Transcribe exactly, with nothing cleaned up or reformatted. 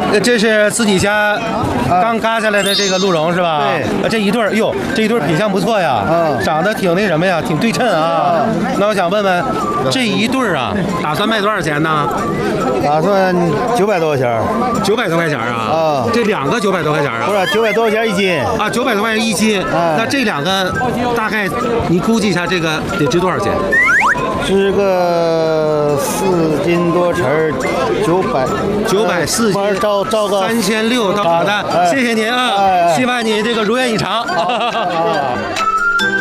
呃这是自己家刚嘎下来的这个鹿茸是吧？ 对呃这一对儿，哟，这一对儿品相不错呀， 嗯长得挺那什么呀，挺对称啊。那我想问问，这一对儿啊，打算卖多少钱呢？ 打算九百多块钱儿， 九百多块钱啊？ 啊这两个九百多块钱啊？ 不是九百多块钱一斤。 啊，九百多块钱一斤。 哎那这两个大概你估计一下，这个得值多少钱？ 值个四斤多钱儿，九百九百四斤， 照照个三千六。好的， 哎谢谢您啊， 哎哎希望你这个如愿以偿。 啊